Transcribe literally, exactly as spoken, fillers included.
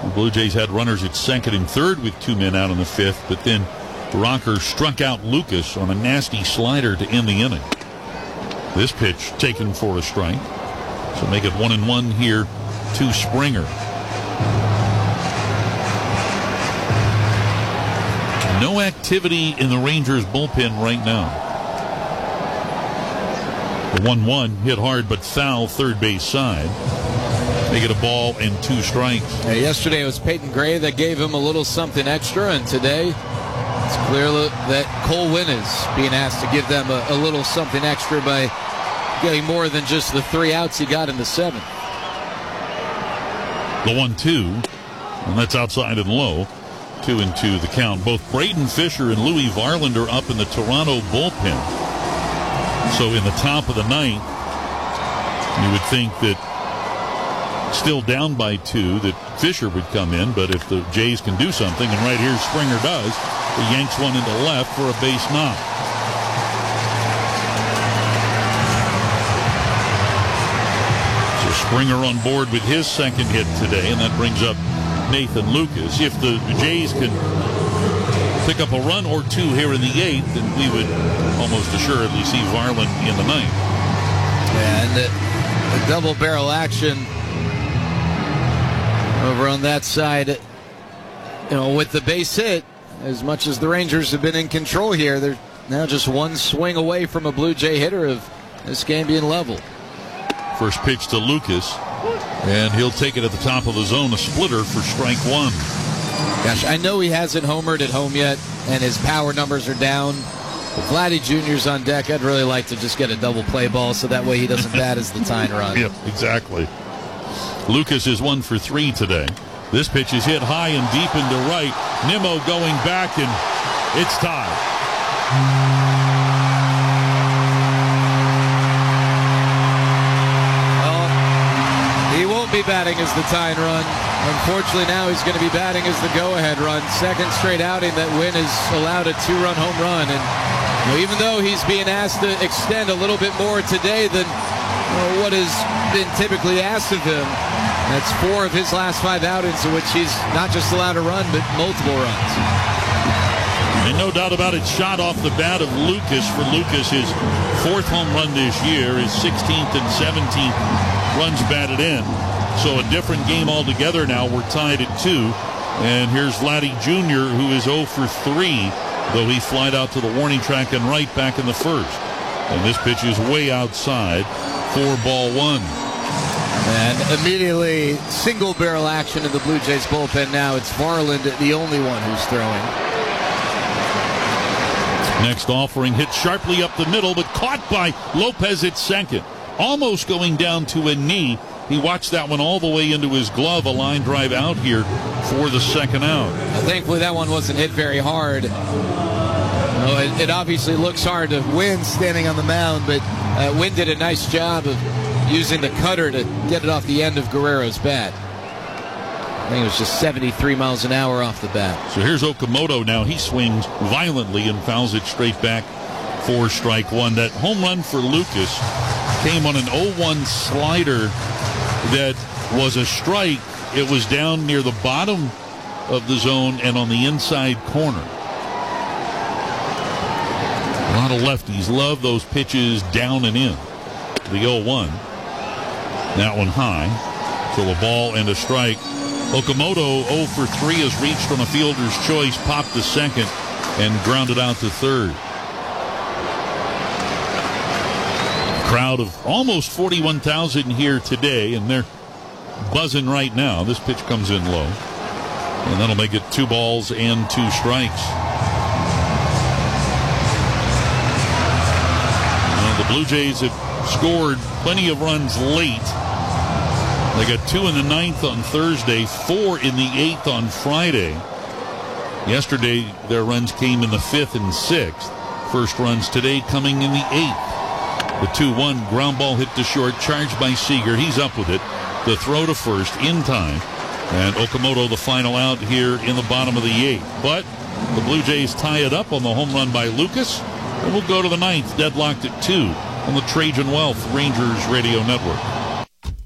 The Blue Jays had runners at second and third with two men out in the fifth, but then Rocker struck out Lucas on a nasty slider to end the inning. This pitch taken for a strike. So make it one and one here to Springer. No activity in the Rangers bullpen right now. The one one hit hard but foul third base side. Make it a ball and two strikes. Yeah, yesterday it was Peyton Gray that gave him a little something extra, and today it's clear that Cole Winn is being asked to give them a, a little something extra by getting more than just the three outs he got in the seventh. The one two, and that's outside and low. Two and two the count. Both Braden Fisher and Louis Varland are up in the Toronto bullpen. So in the top of the ninth, you would think that still down by two that Fisher would come in, but if the Jays can do something, and right here Springer does, he yanks one into left for a base knock. So Springer on board with his second hit today, and that brings up Nathan Lucas. If the Jays can pick up a run or two here in the eighth, then we would almost assuredly see Varland in the ninth. And the, the double barrel action over on that side, you know, with the base hit, as much as the Rangers have been in control here, they're now just one swing away from a Blue Jay hitter of this game being level. First pitch to Lucas, and he'll take it at the top of the zone, a splitter for strike one. Gosh, I know he hasn't homered at home yet, and his power numbers are down. If Vladdy Junior's on deck, I'd really like to just get a double play ball so that way he doesn't bat as the tying run. Yeah, exactly. Lucas is one for three today. This pitch is hit high and deep into right. Nimmo going back, and it's tied. Well, he won't be batting as the tying run. Unfortunately, now he's going to be batting as the go-ahead run. Second straight outing that Winn has allowed a two-run home run. And you know, even though he's being asked to extend a little bit more today than you know, what has been typically asked of him, that's four of his last five outings in which he's not just allowed a run, but multiple runs. And no doubt about it, shot off the bat of Lucas. For Lucas, his fourth home run this year, his sixteenth and seventeenth runs batted in. So a different game altogether now. We're tied at two. And here's Vladdy Junior, who is oh for three, though he flied out to the warning track and right back in the first. And this pitch is way outside for ball one. And immediately single barrel action in the Blue Jays bullpen now. It's Varland, the only one who's throwing. Next offering hit sharply up the middle, but caught by Lopez at second. Almost going down to a knee. He watched that one all the way into his glove. A line drive out here for the second out. Thankfully, that one wasn't hit very hard. You know, it, it obviously looks hard to Winn standing on the mound, but uh, Winn did a nice job of using the cutter to get it off the end of Guerrero's bat. I think it was just seventy-three miles an hour off the bat. So here's Okamoto now. He swings violently and fouls it straight back for strike one. That home run for Lucas came on an oh one slider that was a strike. It was down near the bottom of the zone and on the inside corner. A lot of lefties love those pitches down and in. The oh one. That one high. So a ball and a strike. Okamoto oh for three has reached on a fielder's choice, popped to second, and grounded out to third. A crowd of almost forty-one thousand here today, and they're buzzing right now. This pitch comes in low, and that'll make it two balls and two strikes. Well, the Blue Jays have scored plenty of runs late. They got two in the ninth on Thursday, four in the eighth on Friday. Yesterday, their runs came in the fifth and sixth. First runs today coming in the eighth. The two one ground ball hit to short, charged by Seager. He's up with it. The throw to first in time. And Okamoto the final out here in the bottom of the eighth. But the Blue Jays tie it up on the home run by Lucas. And we'll go to the ninth, deadlocked at two on the Trajan Wealth Rangers Radio Network.